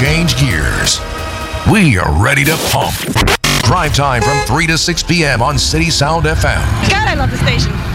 change gears. We are ready to pump. Drive time from 3 to 6 p.m. on City Sound FM. God, I love the station.